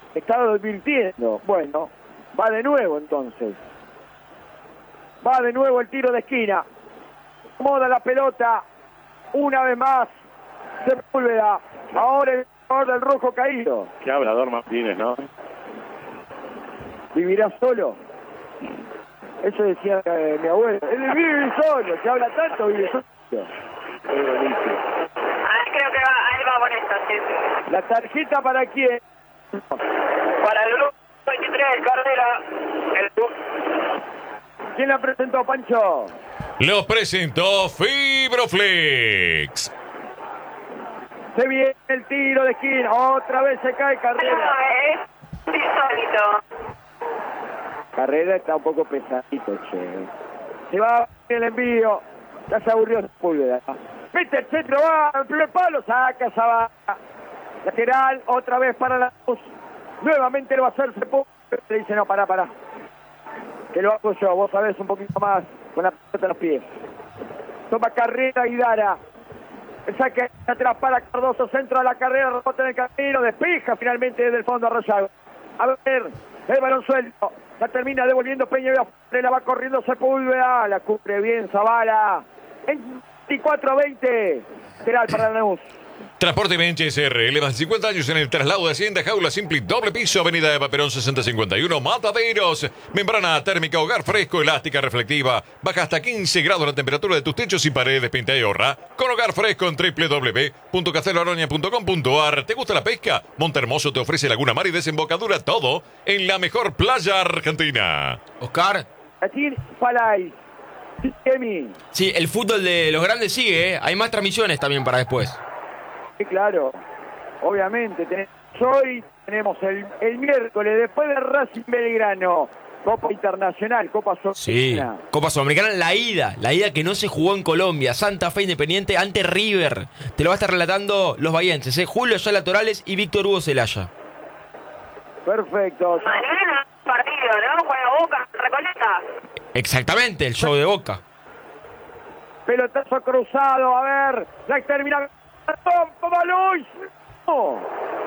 Está advirtiendo. Bueno, va de nuevo entonces. Va de nuevo el tiro de esquina. Moda la pelota. Una vez más. Sepúlveda. Ahora el jugador del rojo caído. Qué hablador Martínez, ¿no? ¿Vivirá solo? Eso decía mi abuelo. Él vive solo. Se habla tanto, vive solo. Creo que ahí va con esta, sí. ¿La tarjeta para quién? Para el grupo 23, Carrera. ¿Quién la presentó, Pancho? Los presentó Fibroflex. Se viene el tiro de esquina. Otra vez se cae Carrera. Es insólito. Carrera está un poco pesadito, che. Se va el envío. Ya se aburrió Sepúlveda. Mete el centro, va al primer palo, saca esa va. Lateral, otra vez para la luz. Nuevamente lo va a hacer Sepúlveda. Le dice, no, pará. Que lo hago yo, vos sabés un poquito más con la pelota en los pies. Toma Carrera y Dara. El saque atrás para Cardoso, centro a la carrera, rebote en el camino, despeja finalmente desde el fondo a Rayago. A ver, el balón suelto. La termina devolviendo Peña, la va corriendo Sepúlveda, la cubre bien Zavala. En 24-20, lateral para Lanús. Transporte Benches SRL, más de 50 años en el traslado de Hacienda, jaula simple, doble piso, avenida de Paperón 6051, Mataderos. Membrana térmica, hogar fresco, elástica, reflectiva. Baja hasta 15 grados la temperatura de tus techos y paredes, pinta y ahorra. Con hogar fresco en www.casteloaroña.com.ar. ¿Te gusta la pesca? Montehermoso te ofrece Laguna Mar y desembocadura, todo en la mejor playa argentina. Oscar. Aquí, Palay. Sí, el fútbol de los grandes sigue, ¿eh? Hay más transmisiones también para después. Sí, claro. Obviamente. Hoy tenemos el miércoles, después de Racing Belgrano, Copa Internacional, Copa Sudamericana. Sí, Copa Sudamericana, la ida que no se jugó en Colombia. Santa Fe Independiente ante River. Te lo va a estar relatando los bahienses, ¿eh? Julio Sala Torales y Víctor Hugo Celaya. Perfecto. Mañana partido, ¿no? Juega Boca, Recoleta. Exactamente, el show de Boca. Pelotazo cruzado, a ver, la termina. ¡Toma, Luis! ¡No!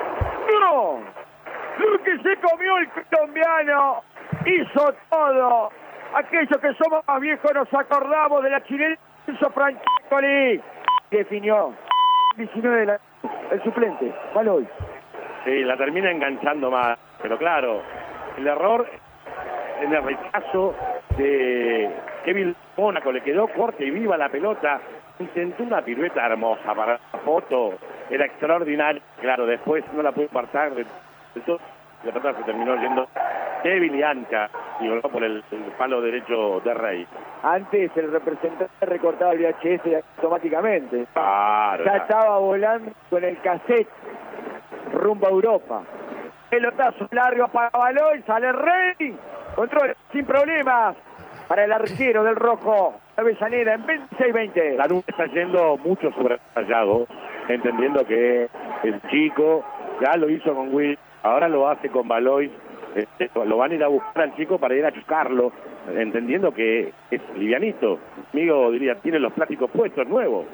Lo que se comió el colombiano hizo todo. Aquellos que somos más viejos nos acordamos de la chilena hizo Francescoli. Definió 19 el suplente, Baloy. Sí, la termina enganchando más. Pero claro, el error en el rechazo de Kevin Mónaco, le quedó corta y viva la pelota. Intentó una pirueta hermosa para la foto, era extraordinario. Claro, después no la pudo apartar de todo. La pelota se terminó yendo débil y ancha, y voló por el palo derecho de Rey. Antes el representante recortaba el VHS automáticamente. Claro, ya estaba volando con el cassette rumbo a Europa. Pelotazo largo para Baloy, sale Rey, control sin problemas para el arquero del rojo, Avellaneda, en 26-20. La nube está yendo mucho sobre Rayado, entendiendo que el chico ya lo hizo con Will, ahora lo hace con Baloy. Lo van a ir a buscar al chico para ir a chocarlo, entendiendo que es livianito. Amigo diría, tiene los plásticos puestos nuevos.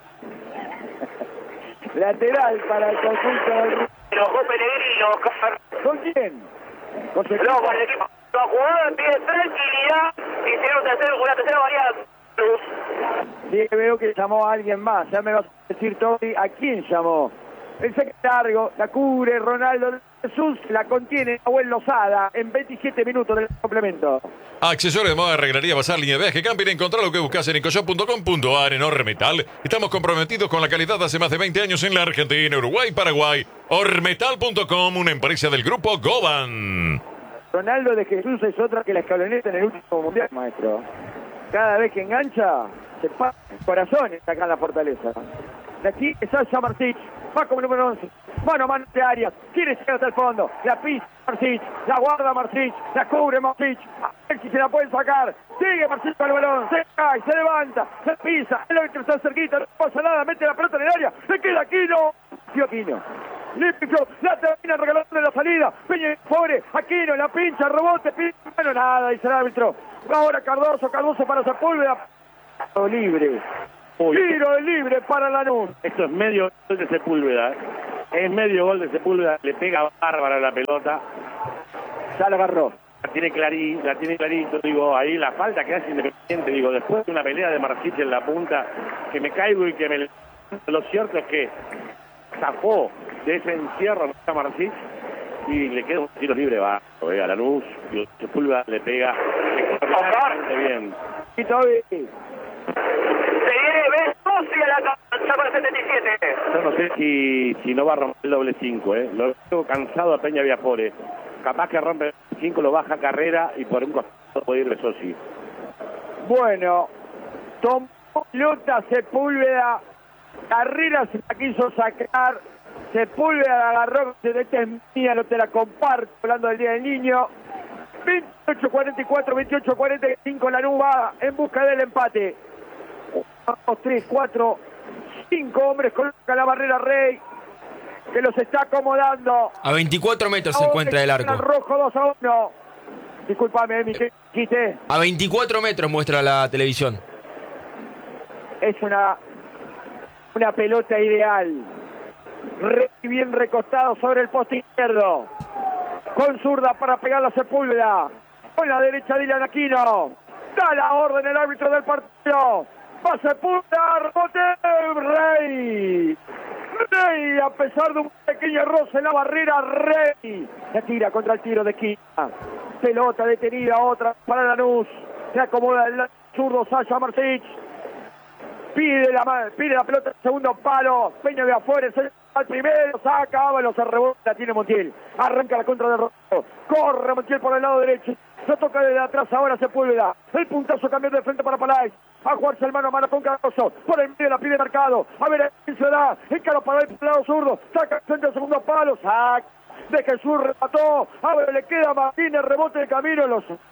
Lateral para el conjunto del... Enojó Pellegrino, Oscar. ¿Con quién? Con el equipo. La jugada pide tranquilidad y tenemos que hacer una tercera variedad. Sí, veo que llamó a alguien más. Ya me vas a decir, Toby, ¿a quién llamó? El saque largo, la cubre Ronaldo Jesús, la contiene Nahuel Lozada en 27 minutos del complemento. Accesorios de moda, regalaría, bazar, línea de viaje, camping. Encontrar lo que buscas en ecoshop.com.ar. En Ormetal estamos comprometidos con la calidad hace más de 20 años en la Argentina, Uruguay, Paraguay. Ormetal.com, una empresa del grupo Goban. Ronaldo de Jesús es otra que la escaloneta en el último mundial, maestro. Cada vez que engancha, se pasa el corazón acá en la Fortaleza. De aquí es Sasha Martich, va como número 11. Mano a mano de Arias, quiere llegar hasta el fondo. La pisa Martich, la guarda Martich, la cubre Martich. A ver si se la pueden sacar. Sigue Martich con el balón, se cae, se levanta, se pisa. El otro está cerquita, no pasa nada, mete la pelota en el área. Le queda Aquino. Sí, Aquino. Limpio, la termina regalando en la salida. Peña, pobre, Aquino, la pincha, rebote, bueno, nada, dice el árbitro. Ahora Cardoso para Sepúlveda. Libre. Tiro libre para Lanús. Esto es medio de Sepúlveda. Es medio gol de Sepúlveda, le pega bárbara la pelota. Ya lo agarró. La tiene clarito, digo, ahí la falta que hace Independiente, digo, después de una pelea de Marcich en la punta, que me caigo y que me... Lo cierto es que zafó de ese encierro a Marcich y le queda un tiro libre a Lanús, y Sepúlveda le pega bastante bien. Y Toby. Se viene Vespucci a la cancha para el 77. Yo no sé si no va a romper el doble 5, Lo veo cansado a Peña Viafore. Capaz que rompe el 5, lo baja Carrera y por un costado puede ir Besosi. Bueno, tomó pelota Sepúlveda. Carrera se la quiso sacar. Sepúlveda la agarró. Esta es mía, no te la comparto. Hablando del Día del Niño. 28-44, 28-45. Lanús va en busca del empate. 1, 2, 3, 4, 5 hombres. Coloca la barrera Rey, que los está acomodando. A 24 metros se encuentra el arco. Rojo 2-1. Disculpame, Emi, ¿qué dijiste? A 24 metros muestra la televisión. Es una pelota ideal. Rey bien recostado sobre el poste izquierdo. Con zurda para pegar la Sepúlveda. Con la derecha Dylan Aquino. Da la orden el árbitro del partido. Va Sepúlveda, rebote Rey. Rey, a pesar de un pequeño roce en la barrera, Rey se tira contra el tiro de esquina. Pelota detenida, otra para Lanús. Se acomoda el zurdo Sasha Marcich. Pide la pelota al segundo palo. Peña de afuera, al primero, saca Ábalos, se rebota, tiene Montiel. Arranca la contra de Rojo. Corre Montiel por el lado derecho. Se toca desde atrás ahora Sepúlveda. El puntazo cambia de frente para Palay. A jugarse el mano a mano con Cardoso. Por el medio la pide Mercado. A ver quién se da. Encara para el lado zurdo. Saca frente al segundo palo. Saca de Jesús, remató. A ver, le queda Martínez, rebote de camino.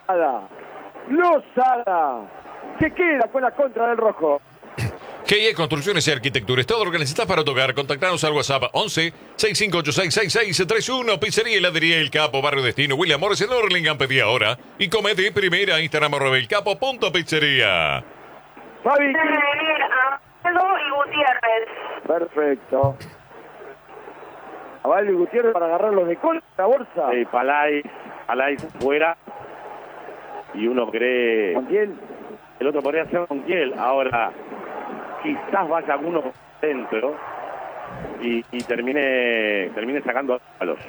Lozada. Se queda con la contra del Rojo. GIE Construcciones y Arquitectura. Es todo lo que necesitas para tocar. Contactanos al WhatsApp 11 65866631. Pizzería Heladería El Capo, Barrio Destino, William Morris en Orlingham. Pedí ahora y come de primera. Instagram @elcapo.pizzería. Fabi. Debe venir Avaldo y Gutiérrez. Perfecto. Avaldo y Gutiérrez para agarrarlos de cola la bolsa. Palay fuera. Y uno cree... Montiel. El otro podría ser Montiel. Ahora... quizás vaya uno dentro y termine sacando a los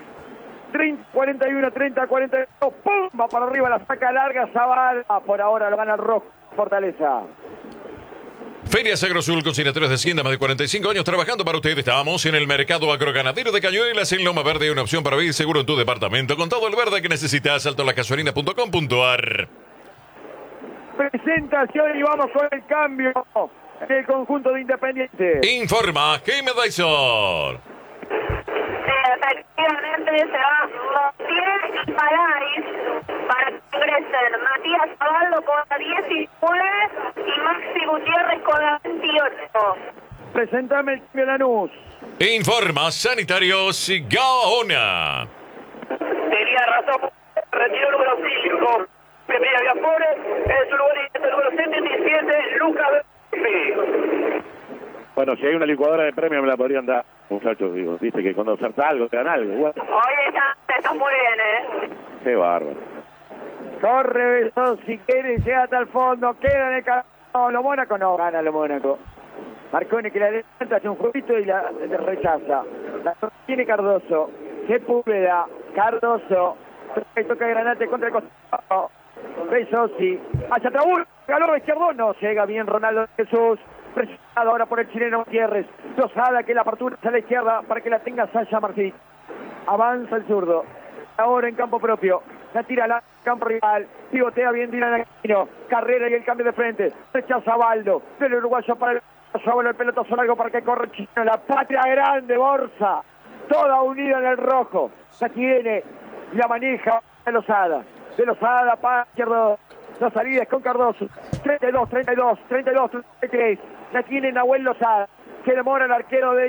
41, 30, 42, ¡pum! Va para arriba, la saca larga Zavala. Por ahora lo gana el Rojo Fortaleza. Ferias Agrosul, consignatarios de Hacienda, más de 45 años trabajando para usted. Estamos en el mercado agroganadero de Cañuelas, en Loma Verde. Una opción para vivir seguro en tu departamento, con todo el verde que necesitas. saltolacasuarina.com.ar. Presentación y vamos con el cambio del conjunto de Independiente. Informa Jaime Dysor. Efectivamente se va Montiel y Palay para que ingresen Matías Avaldo con la 19 y Maxi Gutiérrez con la 28. Presentame el cambio de Lanús. Informa Sanitarios Gaona. Tenía razón, retiro número 5. Pepe Viafore, en su lugar el número 77, Lucas Berfi. Bueno, si hay una licuadora de premio me la podrían dar, muchachos, digo. Dice que cuando salta algo, te dan algo. Bueno. Oye, está muy bien, Qué bárbaro. Corre Besón si quiere, llega hasta el fondo, queda en el camino. Lo Mónaco no gana lo Mónaco. Marconi que la levanta, hace un jueguito y la rechaza. La tiene Cardoso. Sepúlveda, Cardoso. Toca Granate contra el costado. Besosi. Hacia Traúl. Galor de izquierdo. No llega bien Ronaldo Jesús. Presionado ahora por el chileno Gutiérrez. Lozada que la apertura a la izquierda para que la tenga Sasha Martínez. Avanza el zurdo. Ahora en campo propio. La tira al campo rival. Pivotea bien Dylan Aquino. Carrera y el cambio de frente. Rechaza Baldo. Del uruguayo para el el pelotazo largo para que corre Chino. La patria grande, Borsa. Toda unida en el rojo. La tiene. La maneja de Lozada. De Lozada para izquierdo. La salida es con Cardoso. 32, 32, 32, 33. La tiene Nahuel Lozada. Se demora el arquero de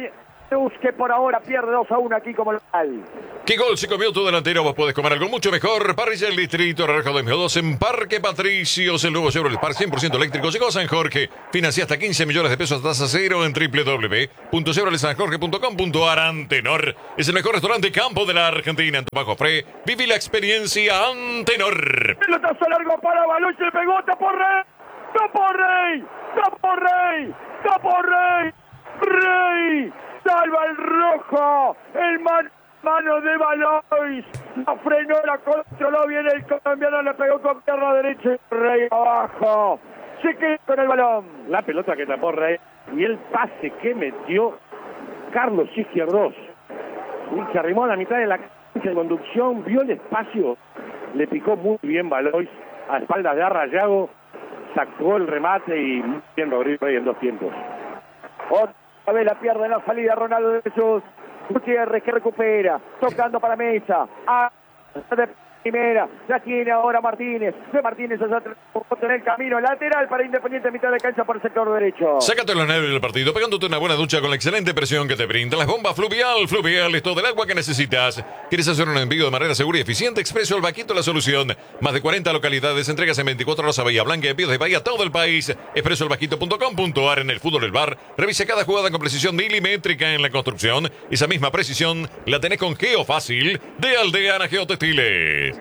que por ahora pierde 2-1 aquí como local. ¿Qué gol se comió tu delantero? Vos podés comer algo mucho mejor. Parrilla del Distrito, Rejo 2002 en Parque Patricios. El nuevo Chevrolet Spark 100% eléctrico llegó a San Jorge. Financia hasta 15 millones de pesos a tasa cero en www.chevroletsanjorge.com.ar. Antenor es el mejor restaurante campo de la Argentina. En tu bajo Fre, viví la experiencia Antenor. Pelotazo largo para Baloy, se le pegó, tapó Rey. ¡Tapó Rey! ¡Tapó Rey! ¡Tapó Rey! ¡Rey! ¡Salva el rojo! ¡El mano de Baloy! La frenó, la controló bien el colombiano, le pegó con pierna derecha y Rey abajo. Se quedó con el balón. La pelota que tapó Rey y el pase que metió Carlos Izquierdos. Y se arrimó a la mitad de la cancha de conducción, vio el espacio, le picó muy bien Baloy a espaldas de Arrayago, sacó el remate y muy bien Rodrigo Rey en 2 tiempos. Otra vez la pierde en la salida Ronaldo de Jesús. Gutiérrez que recupera, tocando para Mesa. De primera, la tiene ahora Martínez. De Martínez allá en el camino lateral para Independiente, mitad de cancha por el sector derecho. Sácate los nervios del partido pegándote una buena ducha con la excelente presión que te brinda las bombas Fluvial. Fluvial es todo el agua que necesitas. ¿Quieres hacer un envío de manera segura y eficiente? Expreso El Vaquito la solución. Más de 40 localidades, entregas en 24 horas a Bahía Blanca, envíos de Bahía a todo el país. Expresoelvaquito.com.ar. En el fútbol del bar, revisa cada jugada con precisión milimétrica. En la construcción, esa misma precisión la tenés con Geofácil de Aldeana Geotextiles.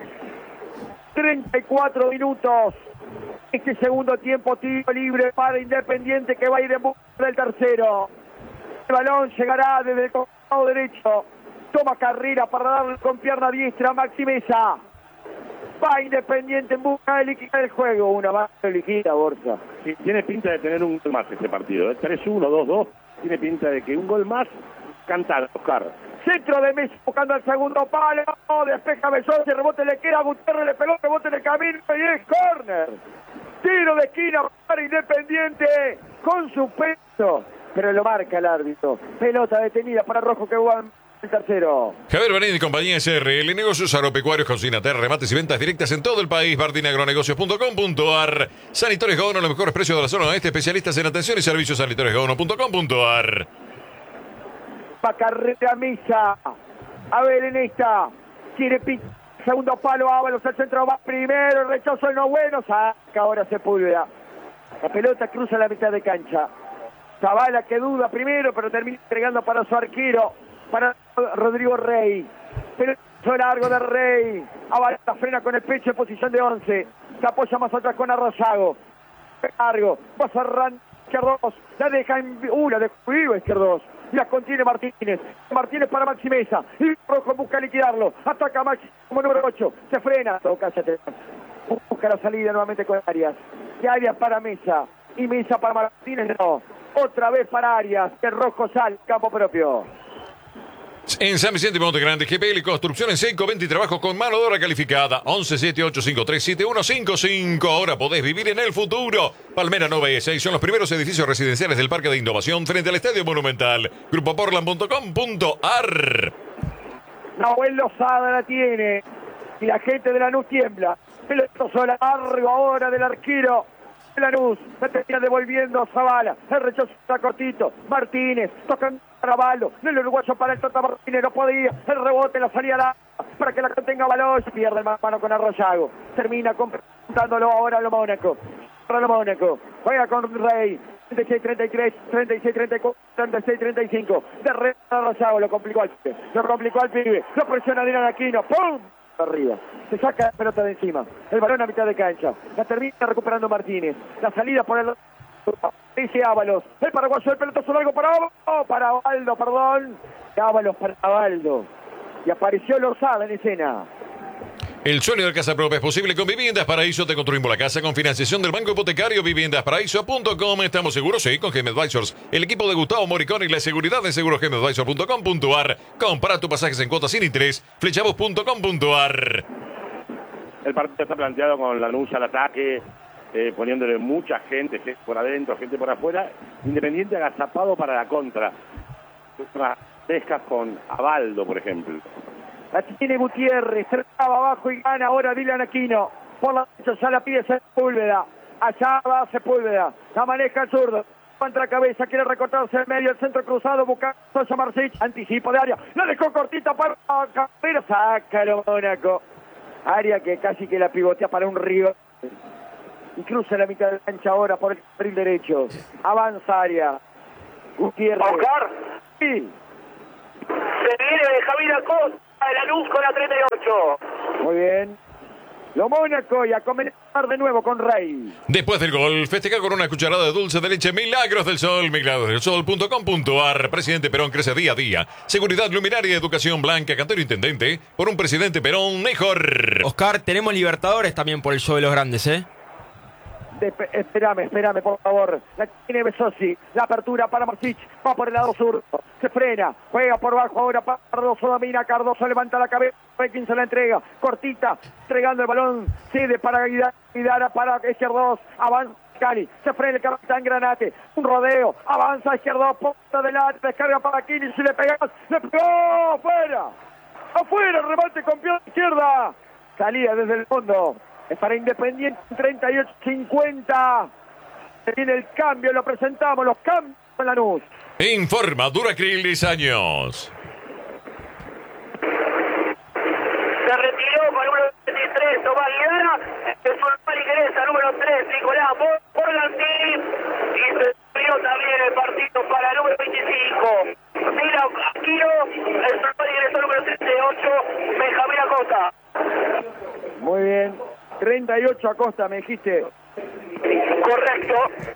34 minutos. Este segundo tiempo, tiro libre para Independiente que va a ir en busca del tercero. El balón llegará desde el costado derecho. Toma carrera para darle con pierna diestra a Maxi Mesa. Va Independiente en busca de liquidar el juego. Una más liquida, Borja. Sí, tiene pinta de tener un gol más este partido. 3-1, 2-2. Tiene pinta de que un gol más cantar, Oscar. Centro de Messi buscando al segundo palo. Despeja Besón, se rebote le queda a Gutiérrez, le pegó, rebote en el camino y es córner. Tiro de esquina para Independiente con su peso. Pero lo marca el árbitro. Pelota detenida para Rojo que va el tercero. Javier Benítez y compañía SRL, negocios agropecuarios, cocina, remates y ventas directas en todo el país. martinagronegocios.com.ar. Sanitarios Gaono, los mejores precios de la zona oeste, especialistas en atención y servicios. Sanitariosgaono.com.ar. Va carrera Mesa. A ver en esta. Quiere picar. Segundo palo, Ábalos al centro, va primero, el rechazo no bueno, saca ahora Sepúlveda. La pelota cruza la mitad de cancha. Zavala que duda primero, pero termina entregando para su arquero, para Rodrigo Rey. Pelotazo largo de Rey. Ábalos frena con el pecho en posición de 11. Se apoya más atrás con Arrosago. Largo, va cerrando Izquierdos. La deja en una de vivo Izquierdos. La contiene Martínez. Martínez para Maxi Mesa. Y Rojo busca liquidarlo. Ataca Maxi como número 8. Se frena. Cállate. Busca la salida nuevamente con Arias. Y Arias para Mesa. Y Mesa para Martínez. No. Otra vez para Arias. Que Rojo sale. Campo propio. En San Vicente y Monte Grande, GPL Construcción en seco, venta y trabajo con mano de obra calificada. 1178537155. Ahora podés vivir en el futuro. Palmera Nova y 6 son los primeros edificios residenciales del Parque de Innovación frente al Estadio Monumental. Grupoportland.com.ar. Nahuel Lozada la tiene. Y la gente de Lanús tiembla. Pelotazo largo ahora del arquero Lanús. Se termina devolviendo Zavala. El rechazo está cortito. Martínez tocando para Baldo. El uruguayo para el Tata Martínez. No podía. El rebote, la salida para que la contenga Baloy. Pierde el mano con Arroyago. Termina completándolo ahora a lo Mónaco. Para lo Mónaco. Juega con Rey. 36-33, 36-34, 36-35. De Rey a Arroyago. Lo complicó al pibe. Lo presiona Dylan Aquino. ¡Pum! Arriba. Se saca la pelota de encima. El balón a mitad de cancha. La termina recuperando Martínez. La salida por el... Dice Ábalos. El paraguayo, el pelotazo largo para Baldo, perdón. Ábalos para Baldo. Y apareció Lozada en escena. El sueño de casa propia es posible con Viviendas Paraíso. Te construimos la casa con financiación del Banco Hipotecario. Viviendasparaíso.com. Estamos seguros, sí, con GM Advisors. El equipo de Gustavo Moricón y la seguridad de segurosgmadvisor.com.ar. Compara tus pasajes en cuotas sin interés. Flechabos.com.ar. El partido está planteado con Lanús al ataque, poniéndole mucha gente por adentro, gente por afuera. Independiente agazapado para la contra. Pescas con Abaldo, por ejemplo. La tiene Gutiérrez, cerraba abajo y gana ahora Dylan Aquino. Por la derecha ya la pide Sepúlveda. Allá va Sepúlveda. La maneja el zurdo. levanta la cabeza, quiere recortarse en medio, el centro cruzado, busca Sosa Marcic, anticipo de área, la dejó cortita para Carrera, sácalo Mónaco. Área que casi que la pivotea para un río. Y cruza la mitad de la cancha ahora por el carril derecho. Avanza área. Gutiérrez. Oscar. Sí. Se viene Javier Acosta de la Luz con la 38. Muy bien. Lo Mónaco y a comenzar de nuevo con Rey. Después del gol, festeja con una cucharada de dulce de leche Milagros del Sol, milagrosdelsol.com.ar. Presidente Perón crece día a día. Seguridad, luminaria y educación blanca. Cantero intendente. Por un presidente Perón mejor. Oscar, tenemos Libertadores también por el show de los grandes, ¿eh? Espérame, por favor. La tiene Besosi. La apertura para Marcic. Va por el lado sur. Se frena. Juega por bajo ahora para Cardoso. Domina. Cardoso levanta la cabeza. Requín se la entrega. Cortita. Entregando el balón. Cede para Guidara. Para Izquierdos. Avanza Cali. Se frena el capitán Granate. Un rodeo. Avanza Izquierdos. Punta delante. Descarga para Kili. Si le pegas. Le pegó. Afuera. Afuera. Remate con pie de izquierda. Salida desde el fondo. Es para Independiente 38-50. Se viene el cambio, lo presentamos, los cambios en Lanús. Informa Duracril 10 años. Se retiró con número 23 Tomás Guidara. El formal ingresa número 3 Nicolás Morgantini. Y se terminó también el partido para el número 25. Mira, Aquino, el formal ingresó número 38 Benjamín Acosta. Muy bien. 38 Acosta, me dijiste. Correcto.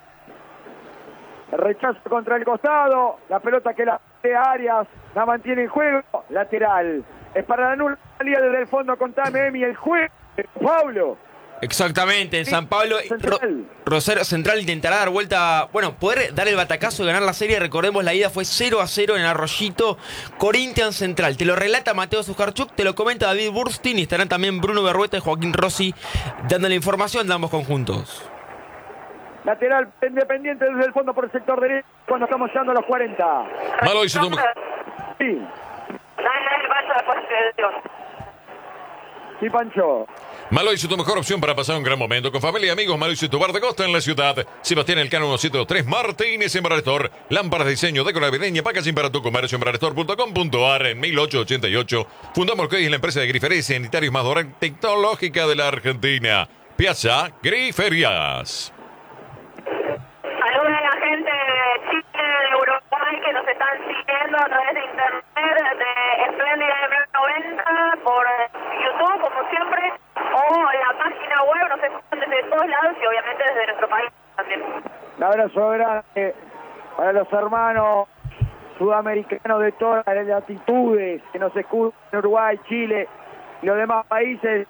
Rechazo contra el costado. La pelota que la de Arias la mantiene en juego. Lateral. Es para la nula salida desde el fondo con Tamemi. El juego. Pablo. Exactamente, en San Pablo. Central. Rosario Central intentará dar vuelta, poder dar el batacazo y ganar la serie. Recordemos, la ida fue 0-0 en Arroyito. Corinthians Central. Te lo relata Mateo Zuccarchuk, te lo comenta David Burstin y estarán también Bruno Berrueta y Joaquín Rossi dando la información de ambos conjuntos. Lateral Independiente desde el fondo por el sector derecho cuando estamos llegando a los 40. Malo hizo tu... Sí. Dale, vaya a la posición. Sí, Pancho. Maloy, tu mejor opción para pasar un gran momento con familia y amigos. Maloy, tu bar de costa en la ciudad. Sebastián Elcano 1723 Martínez en Barrestor. Lámparas de diseño, decora navideña, packaging para tu comercio en barrestor.com.ar. En 1888 fundamos que es la empresa de griferías y sanitarios más tecnológica de la Argentina. Piazza Griferías. Saludos a la gente de Chile, de Uruguay, que nos están siguiendo a través de internet, de Espléndida FM 90, por YouTube, como siempre, o la página web, nos escuchan desde todos lados y obviamente desde nuestro país también. Un abrazo grande para los hermanos sudamericanos de todas las latitudes que nos escuchan en Uruguay, Chile y los demás países.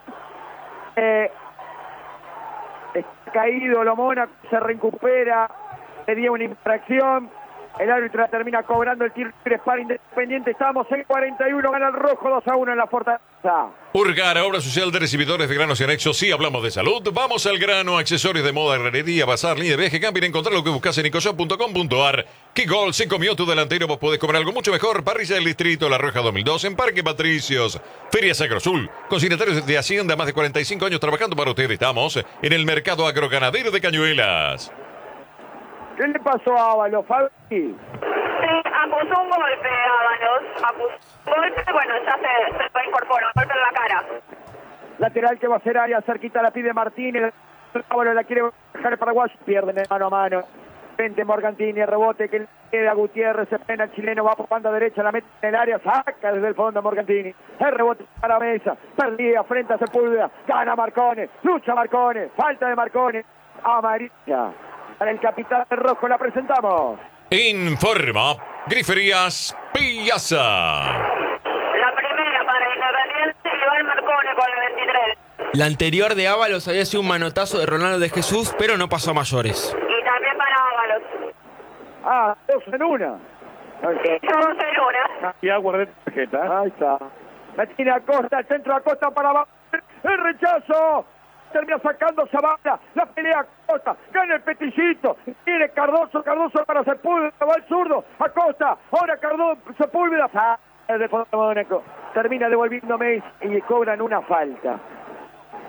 Está caído lo Mónaco, se recupera, le dio una infracción, el árbitro la termina cobrando el tiro libre para Independiente. Estamos en 41, gana el rojo 2-1 en la Fortaleza. Urgar, obra social de recibidores de granos y anexos. Sí, hablamos de salud. Vamos al grano, accesorios de moda, herrería, bazar, línea de viaje, camping. Encontrar lo que buscas en ecoshop.com.ar. ¿Qué gol se comió tu delantero? Vos podés comer algo mucho mejor. Parrilla del Distrito, La Roja 2002, en Parque Patricios. Feria Sacrosul. Consignatarios de Hacienda, más de 45 años trabajando para ustedes. Estamos en el mercado agroganadero de Cañuelas. ¿Qué le pasó a Ábalos, Fabi? Sí, acusó un golpe, Ábalos, acusó un golpe, bueno, ya se lo incorporó, golpe en la cara. Lateral que va a ser área, cerquita la pide Martínez. Ábalos la quiere dejar el paraguayo, pierden el mano a mano. Frente Morgantini, rebote que le queda a Gutiérrez, se pena el chileno, va por banda derecha, la mete en el área, saca desde el fondo Morgantini. El rebote para Mesa, perdida frente a Sepúlveda, gana Marcone, lucha Marcone, falta de Marcone, amarilla. Para el capitán rojo la presentamos. Informa Griferías Piazza. La primera para Independiente, Iván Marcone con el 23. La anterior de Ábalos había sido un manotazo de Ronaldo de Jesús, pero no pasó a mayores. Y también para Ábalos. Ah, 2 en 1. Todos en una. Y guardé tarjeta. Ahí está. La tiene Acosta, el centro Acosta para abajo. El rechazo. Termina sacando Zavala, la pelea Acosta, gana el Peticito, tiene Cardoso para Sepúlveda, va el zurdo, Acosta, ahora Cardoso, Sepúlveda, de fondo Mónaco, termina devolviendo Messi y cobran una falta.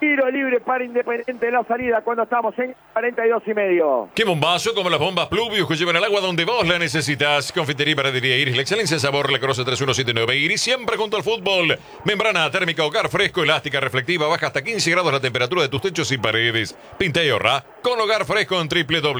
Tiro libre para Independiente en la salida cuando estamos en 42,5. ¡Qué bombazo! Como las bombas Pluvius que llevan el agua donde vos la necesitas. Confitería y Panadería Iris, la excelencia en sabor, La Croce 3179 Iris, siempre junto al fútbol. Membrana térmica, hogar fresco, elástica, reflectiva, baja hasta 15 grados la temperatura de tus techos y paredes. Pinta y ahorra con hogar fresco en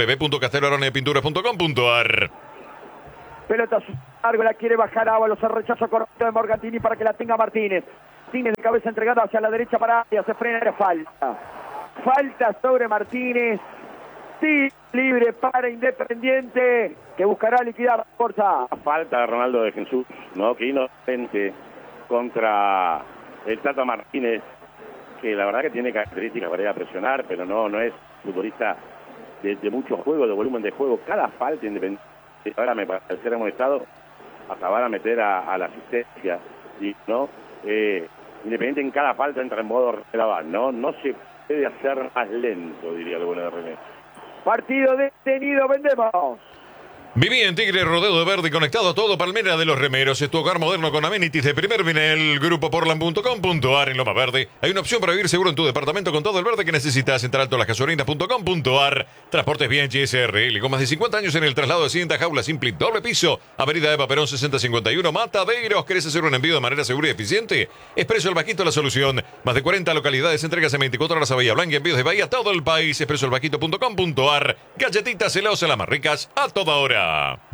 www.castellaroneapinturas.com.ar. Pelota largo, la quiere bajar Ábalos, el rechazo correcto de Morgantini para que la tenga Martínez. Martínez de cabeza entregada hacia la derecha para Arias, se frena, era falta. Falta sobre Martínez. Sí, libre para Independiente, que buscará liquidar la fuerza. Falta de Ronaldo de Jesús, ¿no? Que inocente contra el Tata Martínez, que la verdad que tiene características para ir a presionar, pero no es futbolista de mucho juego, de volumen de juego. Cada falta Independiente, ahora me parece ser amonestado, hasta van a meter a la asistencia, y no Independiente en cada falta entra en modo reserva, no se puede hacer más lento, diría el bueno de René. Partido detenido, vendemos. Viví en Tigre, rodeo de verde, conectado a todo Palmera de los Remeros. Es tu hogar moderno con amenities de primer nivel. Grupoportland.com.ar. En Loma Verde hay una opción para vivir seguro en tu departamento con todo el verde que necesitas. Entra altolasgasolinas.com.ar. Transportes bien GSRL. Con más de 50 años en el traslado de Hacienda, jaula simple, doble piso. Avenida Eva Perón 6051, Mataderos. ¿Querés hacer un envío de manera segura y eficiente? Expreso El Vaquito, la solución. Más de 40 localidades, entregas en 24 horas a Bahía Blanca. Envíos de Bahía a todo el país. Expresoelvaquito.com.ar. Galletitas celosas, las más ricas a toda hora.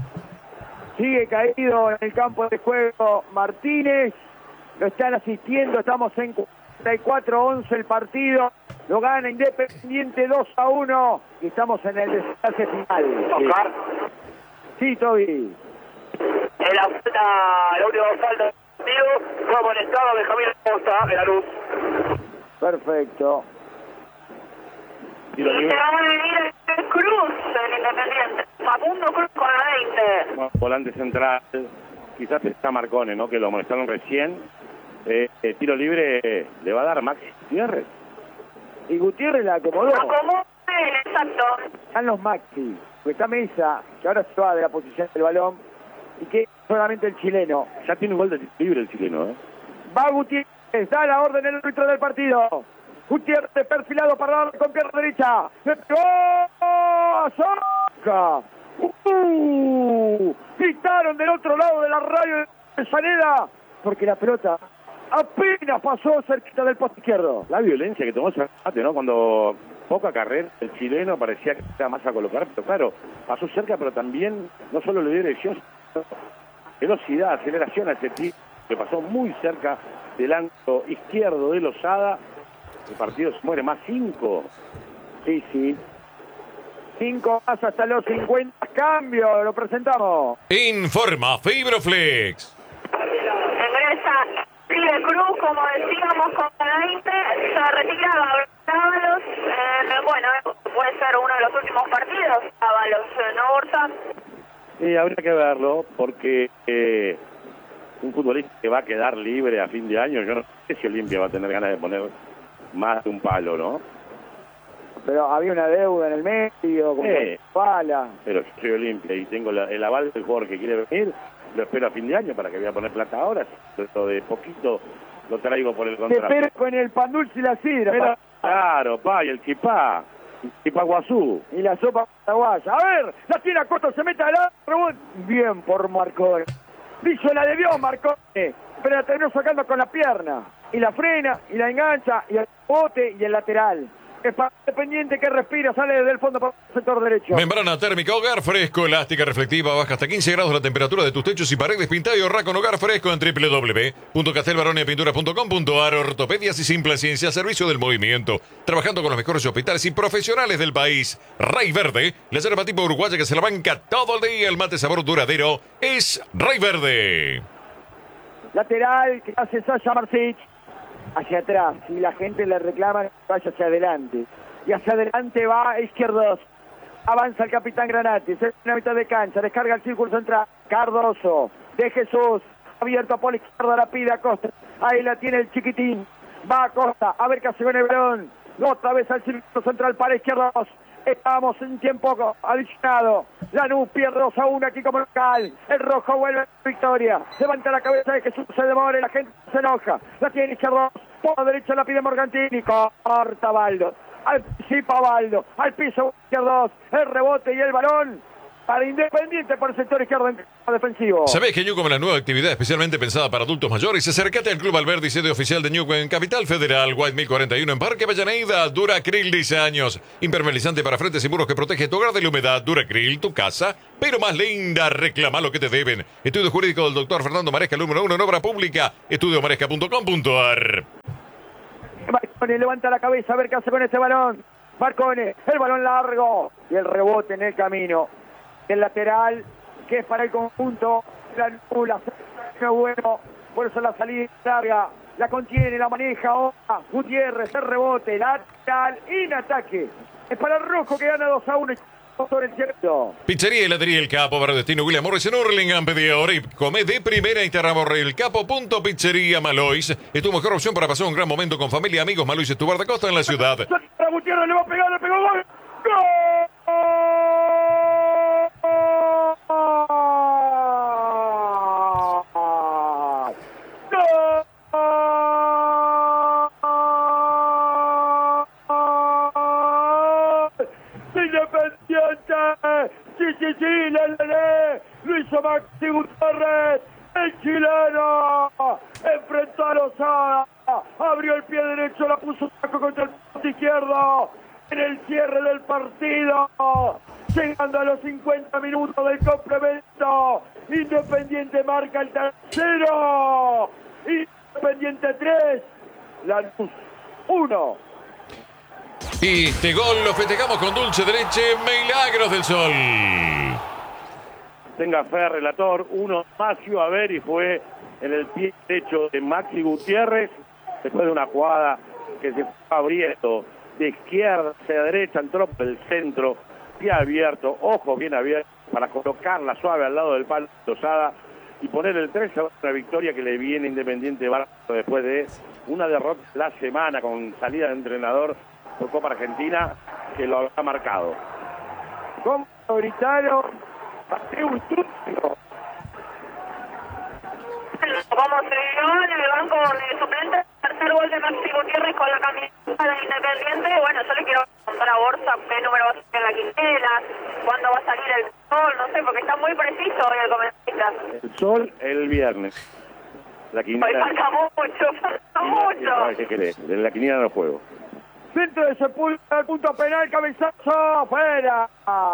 Sigue caído en el campo de juego Martínez. Lo están asistiendo. Estamos en 44-11 el partido. Lo gana Independiente 2-1. Y estamos en el desenlace final. Oscar. Sí, Toby. En la última falta del partido fue amonestado Benjamín Acosta en la luz. Perfecto. Y se va a venir el Cruz, el Independiente. Facundo Cruz con la 20. Bueno, volante central, quizás está Marcone, ¿no? Que lo amonestaron recién. Tiro libre le va a dar Maxi Gutiérrez. Y Gutiérrez la acomodó. Acomodó él, exacto. Están los Maxi. Porque está Mesa, que ahora se va de la posición del balón. Y que solamente el chileno. Ya tiene un gol de tiro libre el chileno, ¿eh? Va Gutiérrez, da la orden el árbitro del partido. Gutiérrez perfilado para darle con pierna derecha. ¡Le pegó! ¡Saca! Gritaron del otro lado de la radio de Saneda, porque la pelota apenas pasó cerquita del poste izquierdo. La violencia que tomó ese remate, ¿no? Cuando poca carrera, el chileno parecía que estaba más a colocar, pero claro, pasó cerca, pero también no solo le dio dirección, sino velocidad, aceleración a ese tiro, que pasó muy cerca del ángulo izquierdo de Lozada. El partido se muere más 5. Sí, sí. 5 más hasta los 50. Cambio, lo presentamos. Informa Fibroflex. Ingresa Tigre Cruz, como decíamos, con la 20. Se retira Ábalos. Bueno, puede ser uno de los últimos partidos. Ábalos, ¿no, Borja? Habría que verlo, porque un futbolista que va a quedar libre a fin de año, yo no sé si Olimpia va a tener ganas de poner más de un palo, ¿no? Pero había una deuda en el medio, con pala. Pero yo soy Olimpia y tengo el aval del jugador que quiere venir, lo espero a fin de año para que voy a poner plata ahora. Lo de poquito lo traigo por el Te contrato. espero con el pan dulce y la sidra. Pero, claro, y el chipá guazú. Y la sopa paraguaya. A ver, la tiene a Costa, se mete al árbol. Bien por Marcone. Dicho la debió Marcone, pero la terminó sacando con la pierna. Y la frena, y la engancha, y el bote, y el lateral. Es para Independiente que respira, sale desde el fondo para el sector derecho. Membrana térmica, hogar fresco, elástica, reflectiva, baja hasta 15 grados la temperatura de tus techos y paredes. Pinta y ahorra con hogar fresco en www.castelbaroneapinturas.com.ar. Ortopedias y simple ciencia, servicio del movimiento. Trabajando con los mejores hospitales y profesionales del país. Ray Verde, la yerba tipo uruguaya que se la banca todo el día. El mate sabor duradero es Ray Verde. Lateral que hace Sasha Marcic. Hacia atrás, y la gente le reclama que vaya hacia adelante. Y hacia adelante va Izquierdos. Avanza el capitán Granati, se en la mitad de cancha, descarga el círculo central. Cardoso, de Jesús, abierto por la izquierda, la pide a Costa. Ahí la tiene el chiquitín. Va a Costa, a ver qué hace con el balón. Otra vez al círculo central para Izquierdos. Estamos en tiempo adicionado. Lanús pierde 2-1 aquí como local. El rojo vuelve a la victoria. Levanta la cabeza de Jesús, se demora, la gente se enoja. La tiene Izquierdos. Por la derecha la pide Morgantini. Corta Baldo. Anticipa Baldo. Al piso izquierdo. El rebote y el balón para Independiente por el sector izquierdo en campo defensivo. ¿Sabés que Ñuco es la nueva actividad especialmente pensada para adultos mayores? Acércate al Club Alberdi, sede oficial de Ñuco en Capital Federal, White 1041 en Parque Avellaneda. Duracril 10 años. Impermeabilizante para frentes y muros que protege tu hogar de la humedad. Duracril, tu casa, pero más linda. Reclama lo que te deben. Estudio jurídico del doctor Fernando Maresca, el número 1 en obra pública. Estudiomaresca.com.ar. Marcone levanta la cabeza a ver qué hace con este balón. Marcone, el balón largo y el rebote en el camino. El lateral, que es para el conjunto, la nula, bueno, por eso la salida larga, la contiene, la maneja ahora Gutiérrez, el rebote, lateral, in ataque. Es para el rojo que gana 2-1 sobre el cierto. Pizzería y heladería El Capo, para destino William Morris en Hurlingham. Pedí ahora y come de primera Instagram El Capo. Pizzería Malois. Es tu mejor opción para pasar un gran momento con familia, amigos. Malois es tu bar de costa en la ciudad. Para Gutiérrez le va a pegar, le pegó gol. ¡Gol! Lo hizo Maxi Gutiérrez, el chileno, enfrentó a Lozada, abrió el pie derecho, la puso saco contra el poste izquierdo, en el cierre del partido, llegando a los 50 minutos del complemento, Independiente marca el tercero, Independiente 3, Lanús 1. Y este gol lo festejamos con dulce de leche Milagros del Sol. Tenga fe, relator, uno más iba a ver y fue en el pie derecho de Maxi Gutiérrez, después de una jugada que se fue abriendo de izquierda hacia derecha, entró por el centro, pie abierto, ojo bien abierto, para colocarla suave al lado del palo de Lozada y poner el 3 a una victoria que le viene Independiente Barrio después de una derrota la semana con salida de entrenador por Copa Argentina que lo ha marcado. Como gritaron, pasé un truco. Como se vio en el banco de suplentes, tercer gol de Maxi Gutiérrez con la camiseta de Independiente. Bueno, yo le quiero contar a Borja qué número va a salir en la quintela, cuándo va a salir el sol, no sé, porque está muy preciso hoy el comentarista. El Sol el viernes. La Hoy quiniela. falta mucho. ¿Qué querés? En la quiniela no juego. Centro de Sepúlveda, punto penal, cabezazo, afuera.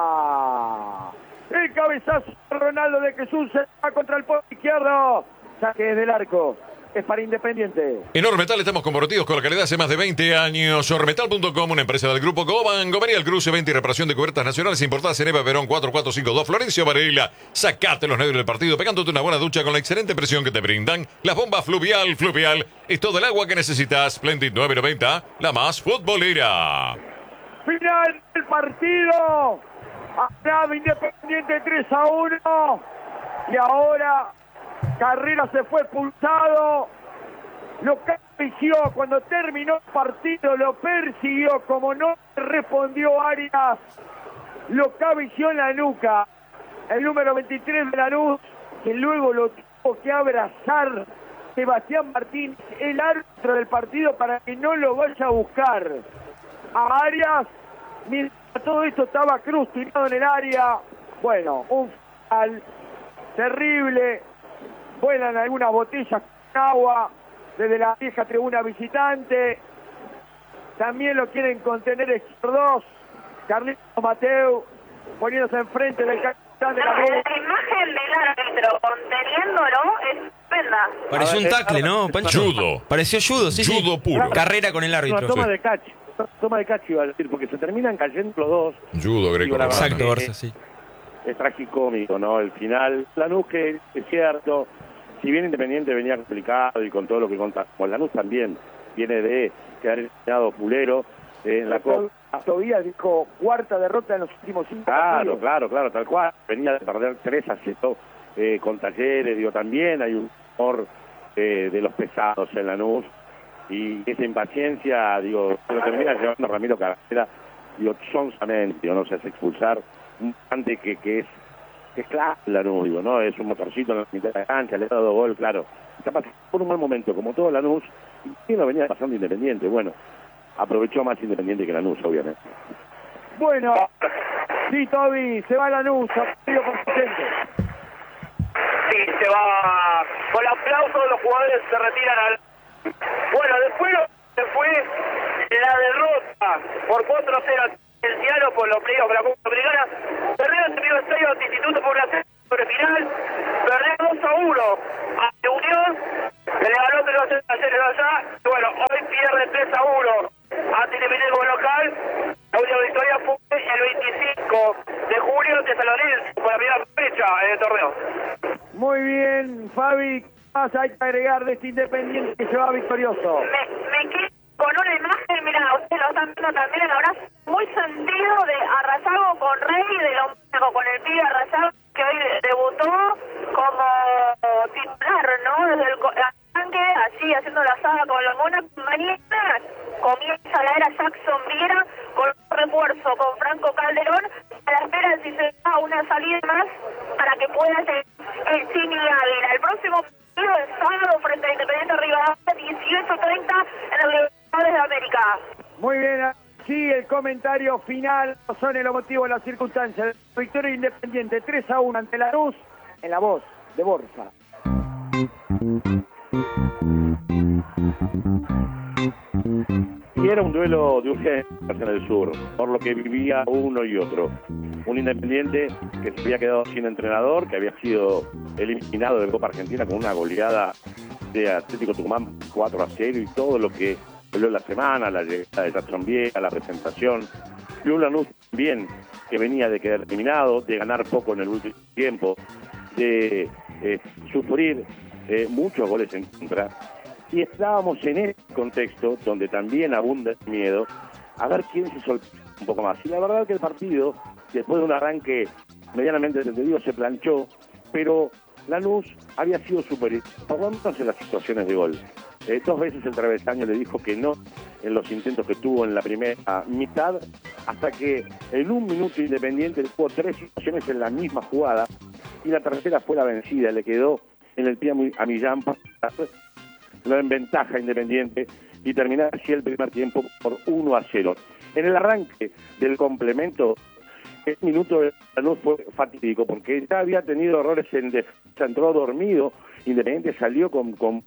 El cabezazo de Ronaldo de Jesús se va contra el poste izquierdo. Saque desde el arco. Es para Independiente. En Ormetal estamos comprometidos con la calidad hace más de 20 años. Ormetal.com, una empresa del grupo Goban. Gomería El Cruce, venta y reparación de cubiertas nacionales importadas en Eva Perón 4452 Florencio Varela. Sacate los nervios del partido pegándote una buena ducha con la excelente presión que te brindan las bombas Fluvial. Fluvial es todo el agua que necesitas. Splendid 990, la más futbolera. Final del partido. Ha ganado Independiente 3-1. Y ahora Carrera se fue expulsado. Lo cabeció cuando terminó el partido, lo persiguió, como no respondió Arias, lo cabeció en la nuca. El número 23 de Lanús, que luego lo tuvo que abrazar Sebastián Martínez, el árbitro del partido, para que no lo vaya a buscar a Arias. Mientras todo esto estaba Cruz tirado en el área. Bueno, un final terrible. Vuelan algunas botellas con agua desde la vieja tribuna visitante. También lo quieren contener Izquierdos. Carlitos Mateu poniéndose enfrente del capitán de la La imagen del árbitro conteniéndolo es estupenda. Pareció un tackle, ¿no, Pancho? Judo. Pareció judo, sí. Judo puro. Carrera con el Una árbitro. toma sí. de catch. Una toma de catch iba a decir, porque se terminan cayendo los dos. Judo greco. Digo, la verdad Exacto, que Barça, sí. Es tragicómico, ¿no? El final. Lanús, que es cierto, si bien Independiente venía complicado y con todo lo que contaba, pues Lanús también viene de quedar eliminado Pulero en la Copa. Todavía dijo cuarta derrota en los últimos 5 partidos. Claro, tal cual. Venía de perder 3-0 con Talleres, digo, también hay un humor de los pesados en Lanús y esa impaciencia, digo, lo termina llevando Ramiro Carrera, digo, sonsamente, digo, no se hace expulsar un ante que es claro Lanús, digo, ¿no? Es un motorcito en la mitad de la cancha, le ha dado gol, claro. Está pasando por un mal momento, como todo Lanús, Y no venía pasando Independiente. Bueno, aprovechó más Independiente que Lanús, obviamente. Bueno, sí, Toby, se va Lanús, partido consistente. Sí, se va con el aplauso de los jugadores, se retiran al... Bueno, después se fue la derrota por 4-0 el Ciano por los playoffs de la Copa Americana. Perdió el primer estadio ante Instituto por la final. Perdió 2-1 ante Unión, que le ganó 3-0 allá. Y bueno, hoy pierde 3-1 ante Independiente como local. La última victoria fue el 25 de julio de San Lorenzo por la primera fecha en el torneo. Muy bien, Fabi, ¿qué más hay que agregar de este Independiente que se va victorioso? Me quedo con una imagen, mira, ustedes lo están viendo también, el abrazo muy sentido de Arrazago con Rey, de Lombardo con el pibe Arrazago, que hoy debutó como titular, ¿no? Desde el arranque, así, haciendo la saga con Longona. Mañana comienza la era Jackson Viera con un refuerzo con Franco Calderón, a la espera de si se da una salida más para que pueda ser el Chimi Ávila. El próximo partido es sábado frente a Independiente Rivadavia, 18:30 en el Libertadores de América. Muy bien, sí, el comentario final son el motivo de las circunstancias. Victoria Independiente 3-1 ante Lanús, en la voz de Borja. Y era un duelo de urgencias en el sur, por lo que vivía uno y otro. Un Independiente que se había quedado sin entrenador, que había sido eliminado de Copa Argentina con una goleada de Atlético Tucumán 4-0 y todo lo que habló la semana, la llegada de Jackson Viera, la presentación. Y un Lanús bien, que venía de quedar eliminado, de ganar poco en el último tiempo, de sufrir muchos goles en contra. Y estábamos en ese contexto donde también abunda el miedo a ver quién se soltó un poco más. Y la verdad que el partido, después de un arranque medianamente entendido, se planchó, pero Lanús había sido superior, por lo menos en las situaciones de gol. 2 veces el travesaño le dijo que no en los intentos que tuvo en la primera mitad, hasta que en 1 minuto Independiente tuvo 3 situaciones en la misma jugada, y la tercera fue la vencida, le quedó en el pie a Millán, lo en ventaja Independiente, y terminar así el primer tiempo por 1-0. En el arranque del complemento, el minuto de Lanús fue fatídico, porque ya había tenido errores en defensa, entró dormido, Independiente salió con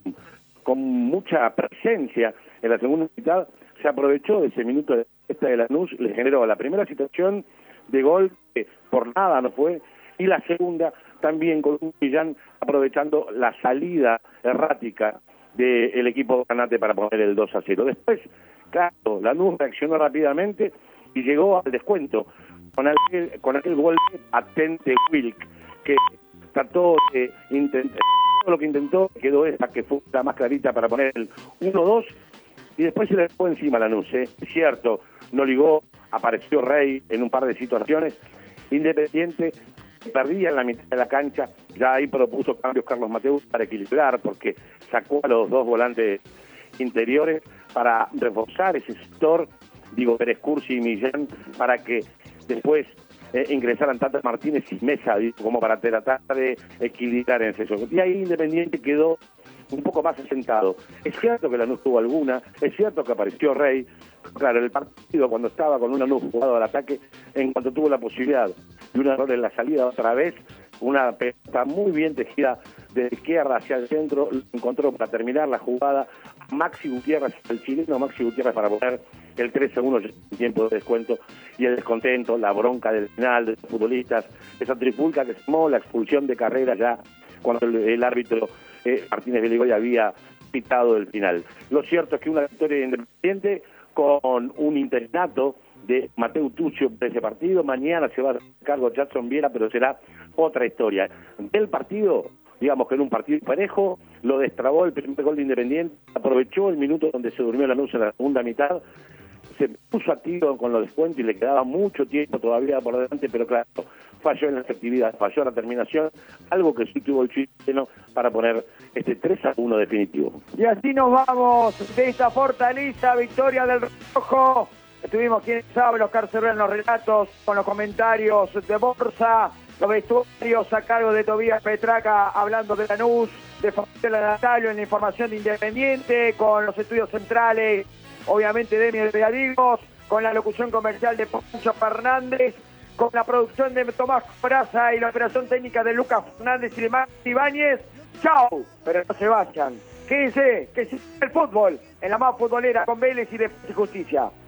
mucha presencia en la segunda mitad, se aprovechó de ese minuto de Lanús, le generó la primera situación de gol, que por nada no fue, y la segunda también con un Millán aprovechando la salida errática del equipo ganante para poner el 2-0. Después, claro, Lanús reaccionó rápidamente y llegó al descuento con aquel gol atente Wilk, que trató de intentar, todo lo que intentó quedó esa que fue la más clarita para poner el 1-2, y después se le dejó encima a Lanús. Es cierto, no ligó, apareció Rey en un par de situaciones. Independiente perdía en la mitad de la cancha, ya ahí propuso cambios Carlos Mateus para equilibrar, porque sacó a los 2 volantes interiores para reforzar ese sector, digo, Pérez Cursi y Millán, para que después ingresaran Tata Martínez y Mesa, como para tratar de equilibrar en ese juego. Y ahí Independiente quedó un poco más asentado. Es cierto que Lanús tuvo alguna, es cierto que apareció Rey. Claro, el partido cuando estaba con un Lanús jugado al ataque, en cuanto tuvo la posibilidad de un error en la salida otra vez, una pelota muy bien tejida de izquierda hacia el centro, lo encontró para terminar la jugada Maxi Gutiérrez, el chileno Maxi Gutiérrez, para poner el 3-1 en tiempo de descuento, y el descontento, la bronca del final de los futbolistas, esa trifulca que se tomó, la expulsión de Carrera ya cuando el árbitro Martínez Beligoy había pitado el final. Lo cierto es que una victoria Independiente con un interinato de Mateu Tuccio de ese partido. Mañana se va a hacer cargo Jackson Viera, pero será otra historia. Del partido, digamos que en un partido parejo, lo destrabó el primer gol de Independiente, aprovechó el minuto donde se durmió Lanús en la segunda mitad, se puso a tiro con los descuentos y le quedaba mucho tiempo todavía por delante, pero claro, falló en la efectividad, falló en la terminación, algo que sí tuvo el chileno para poner este 3-1 definitivo. Y así nos vamos de esta fortaleza, victoria del Rojo. Estuvimos, quien sabe, Oscar Cervera en los relatos, con los comentarios de Borja. Los vestuarios a cargo de Tobías Petraca, hablando de Lanús, de Fabiola Natalio en la información de Independiente, con los estudios centrales, obviamente de Demi Beadigos, con la locución comercial de Poncho Fernández, con la producción de Tomás Coraza y la operación técnica de Lucas Fernández y de Max Ibáñez. ¡Chao! Pero no se vayan. Quédense, que sigue el fútbol en la más futbolera con Vélez y Defensa y Justicia.